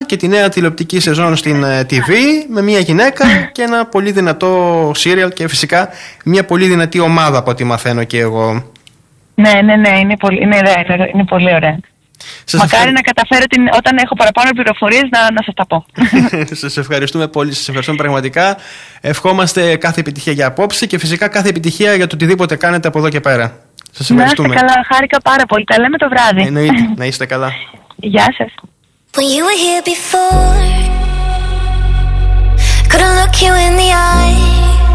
και τη νέα τηλεοπτική σεζόν στην TV με μια γυναίκα και ένα πολύ δυνατό serial και φυσικά μια πολύ δυνατή ομάδα από ό,τι μαθαίνω και εγώ. Ναι, είναι πολύ ωραία. Μακάρι να καταφέρω όταν έχω παραπάνω πληροφορίες να σας τα πω. Σας ευχαριστούμε πολύ, σας ευχαριστούμε πραγματικά. Ευχόμαστε κάθε επιτυχία για απόψε και φυσικά κάθε επιτυχία για το οτιδήποτε κάνετε από εδώ και πέρα. Σας ευχαριστούμε. Να είστε καλά, χάρηκα πάρα πολύ. Τα λέμε το βράδυ. Εννοείται, να είστε καλά. Γεια σας. When you were here before, couldn't look you in the eye.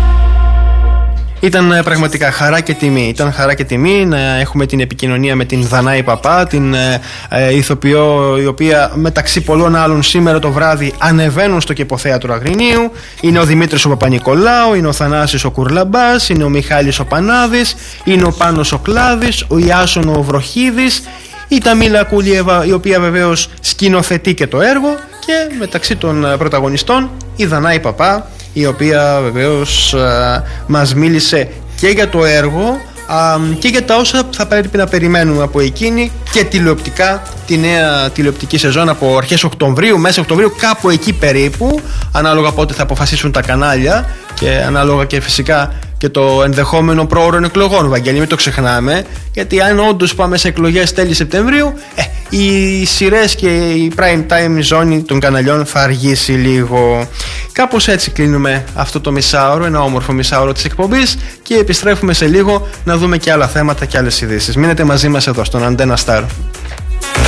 Ήταν πραγματικά χαρά και τιμή. Ήταν χαρά και τιμή να έχουμε την επικοινωνία με την Δανάη Παπά, την ηθοποιό η οποία μεταξύ πολλών άλλων σήμερα το βράδυ ανεβαίνουν στο Κηποθέατρο Αγρινίου. Είναι ο Δημήτρης ο Παπα-Νικολάου, είναι ο Θανάσης ο Κουρλαμπάς, είναι ο Μιχάλης ο Πανάδης, είναι ο Πάνος ο Κλάδης, ο Ιάσον ο Βροχίδης, η Ταμίλα Κούλιεβα η οποία βεβαίως σκηνοθετεί και το έργο και μεταξύ των πρωταγωνιστών η Δανάη Παπά, η οποία βεβαίως μας μίλησε και για το έργο και για τα όσα θα πρέπει να περιμένουμε από εκείνη και τηλεοπτικά τη νέα τηλεοπτική σεζόν από αρχές Οκτωβρίου, μέσα Οκτωβρίου, κάπου εκεί περίπου, ανάλογα πότε θα αποφασίσουν τα κανάλια και ανάλογα και φυσικά και το ενδεχόμενο πρόωρων εκλογών, Βαγγέλη, μην το ξεχνάμε, γιατί αν όντως πάμε σε εκλογές τέλη Σεπτεμβρίου, οι σειρές και η prime time ζώνη των καναλιών θα αργήσει λίγο. Κάπως έτσι κλείνουμε αυτό το μισάωρο, ένα όμορφο μισάωρο της εκπομπής και επιστρέφουμε σε λίγο να δούμε και άλλα θέματα και άλλες ειδήσεις. Μείνετε μαζί μας εδώ στον Antenna Star.